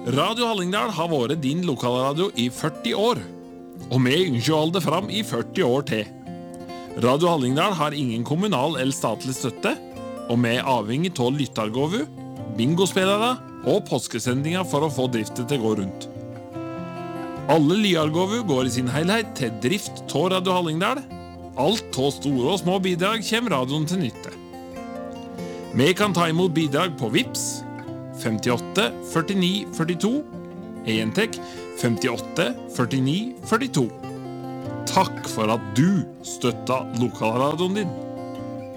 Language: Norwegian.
Radio Hallingdal har vært din lokalradio i 40 år, og vi ønsker å holde det fram i 40 år til. Radio Hallingdal har ingen kommunal eller statlig støtte, og vi er avhengig av lyttergåvu, bingospillere og påskesendinger for å få driften til å gå rundt. Alle lyargåvu går i sin helhet til drift av Radio Hallingdal. Alt av store og små bidrag kommer radioen til nytte. Vi kan ta imot bidrag på Vips 58 49 42, entek 58 49 42. Takk for at du støtta lokalradioen din.